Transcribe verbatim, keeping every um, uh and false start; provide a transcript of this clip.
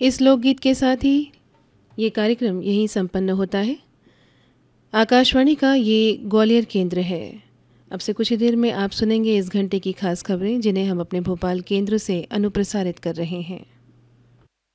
इस लोकगीत के साथ ही ये कार्यक्रम यहीं संपन्न होता है। आकाशवाणी का ये ग्वालियर केंद्र है। अब से कुछ ही देर में आप सुनेंगे इस घंटे की खास खबरें, जिन्हें हम अपने भोपाल केंद्र से अनुप्रसारित कर रहे हैं।